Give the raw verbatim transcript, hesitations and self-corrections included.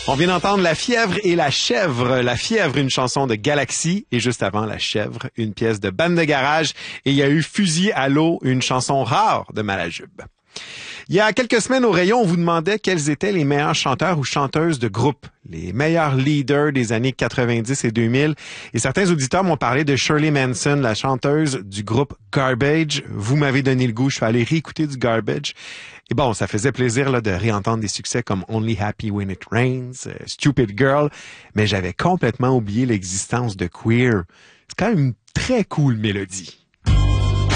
On vient d'entendre La fièvre et la chèvre. La fièvre, une chanson de Galaxy. Et juste avant La chèvre, une pièce de Bande de garage. Et il y a eu Fusil à l'eau, une chanson rare de Malajube. Il y a quelques semaines au rayon, on vous demandait quels étaient les meilleurs chanteurs ou chanteuses de groupe, les meilleurs leaders des années quatre-vingt-dix et deux mille. Et certains auditeurs m'ont parlé de Shirley Manson, la chanteuse du groupe Garbage. Vous m'avez donné le goût, je suis allé réécouter du Garbage. Et bon, ça faisait plaisir là de réentendre des succès comme Only Happy When It Rains, euh, Stupid Girl, mais j'avais complètement oublié l'existence de Queer. C'est quand même une très cool mélodie.